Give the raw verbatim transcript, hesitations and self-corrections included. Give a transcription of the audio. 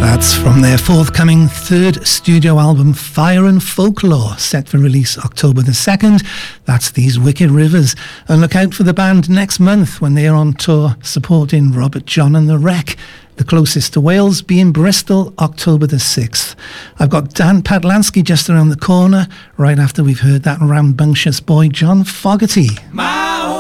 That's from their forthcoming third studio album, Fire and Folklore, set for release October the second. That's These Wicked Rivers. And look out for the band next month when they are on tour supporting Robert John and the Wreck. The closest to Wales being Bristol, October the sixth. I've got Dan Patlansky just around the corner, right after we've heard that rambunctious boy John Fogerty. My